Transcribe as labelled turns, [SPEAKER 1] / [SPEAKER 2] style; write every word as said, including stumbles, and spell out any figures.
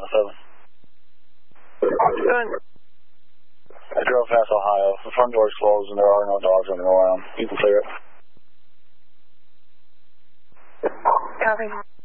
[SPEAKER 1] eleven seven.
[SPEAKER 2] Good.
[SPEAKER 1] I drove past Ohio. The front door is closed and there are no dogs running around. You can clear it.
[SPEAKER 2] Copy.